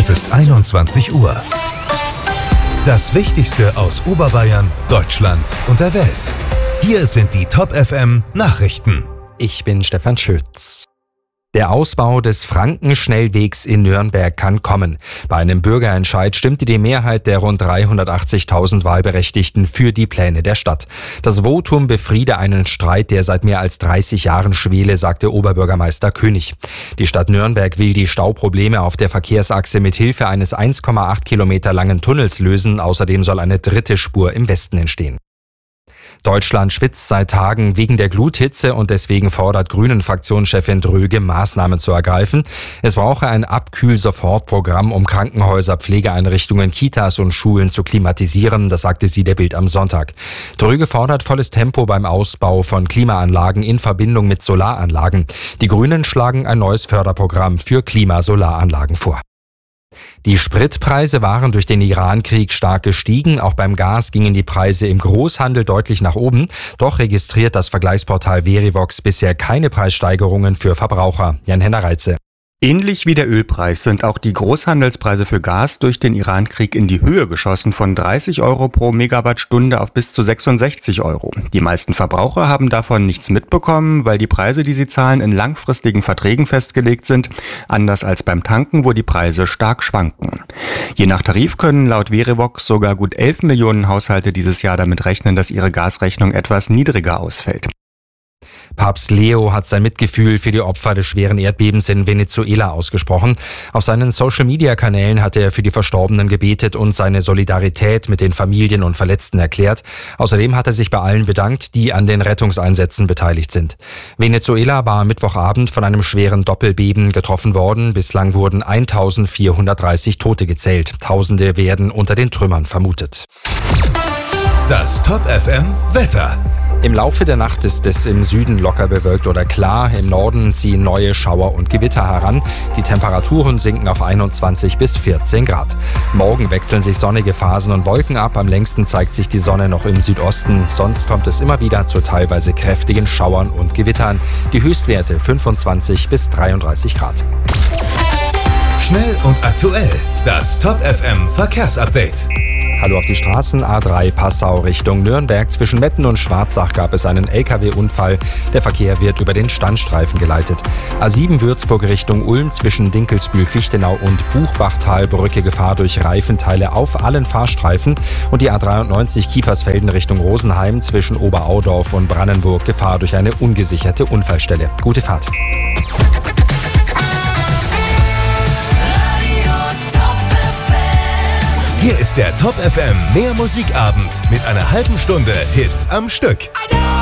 Es ist 21 Uhr. Das Wichtigste aus Oberbayern, Deutschland und der Welt. Hier sind die Top FM Nachrichten. Ich bin Stefan Schütz. Der Ausbau des Frankenschnellwegs in Nürnberg kann kommen. Bei einem Bürgerentscheid stimmte die Mehrheit der rund 380.000 Wahlberechtigten für die Pläne der Stadt. Das Votum befriede einen Streit, der seit mehr als 30 Jahren schwele, sagte Oberbürgermeister König. Die Stadt Nürnberg will die Stauprobleme auf der Verkehrsachse mit Hilfe eines 1,8 Kilometer langen Tunnels lösen. Außerdem soll eine dritte Spur im Westen entstehen. Deutschland schwitzt seit Tagen wegen der Gluthitze und deswegen fordert Grünen-Fraktionschefin Dröge, Maßnahmen zu ergreifen. Es brauche ein Abkühl-Sofort-Programm, um Krankenhäuser, Pflegeeinrichtungen, Kitas und Schulen zu klimatisieren, das sagte sie der Bild am Sonntag. Dröge fordert volles Tempo beim Ausbau von Klimaanlagen in Verbindung mit Solaranlagen. Die Grünen schlagen ein neues Förderprogramm für Klimasolaranlagen vor. Die Spritpreise waren durch den Iran-Krieg stark gestiegen. Auch beim Gas gingen die Preise im Großhandel deutlich nach oben. Doch registriert das Vergleichsportal Verivox bisher keine Preissteigerungen für Verbraucher. Jan-Henner Reitze. Ähnlich wie der Ölpreis sind auch die Großhandelspreise für Gas durch den Iran-Krieg in die Höhe geschossen, von 30 Euro pro Megawattstunde auf bis zu 66 Euro. Die meisten Verbraucher haben davon nichts mitbekommen, weil die Preise, die sie zahlen, in langfristigen Verträgen festgelegt sind, anders als beim Tanken, wo die Preise stark schwanken. Je nach Tarif können laut Verivox sogar gut 11 Millionen Haushalte dieses Jahr damit rechnen, dass ihre Gasrechnung etwas niedriger ausfällt. Papst Leo hat sein Mitgefühl für die Opfer des schweren Erdbebens in Venezuela ausgesprochen. Auf seinen Social-Media-Kanälen hat er für die Verstorbenen gebetet und seine Solidarität mit den Familien und Verletzten erklärt. Außerdem hat er sich bei allen bedankt, die an den Rettungseinsätzen beteiligt sind. Venezuela war Mittwochabend von einem schweren Doppelbeben getroffen worden. Bislang wurden 1430 Tote gezählt. Tausende werden unter den Trümmern vermutet. Das Top FM Wetter. Im Laufe der Nacht ist es im Süden locker bewölkt oder klar. Im Norden ziehen neue Schauer und Gewitter heran. Die Temperaturen sinken auf 21 bis 14 Grad. Morgen wechseln sich sonnige Phasen und Wolken ab. Am längsten zeigt sich die Sonne noch im Südosten. Sonst kommt es immer wieder zu teilweise kräftigen Schauern und Gewittern. Die Höchstwerte 25 bis 33 Grad. Schnell und aktuell. Das Top FM Verkehrsupdate. Hallo auf die Straßen. A3 Passau Richtung Nürnberg. Zwischen Metten und Schwarzach gab es einen LKW-Unfall. Der Verkehr wird über den Standstreifen geleitet. A7 Würzburg Richtung Ulm. Zwischen Dinkelsbühl-Fichtenau und Buchbachtalbrücke Gefahr durch Reifenteile auf allen Fahrstreifen. Und die A93 Kiefersfelden Richtung Rosenheim. Zwischen Oberaudorf und Brannenburg Gefahr durch eine ungesicherte Unfallstelle. Gute Fahrt. Hier ist der Top FM Mehr Musikabend mit einer halben Stunde Hits am Stück.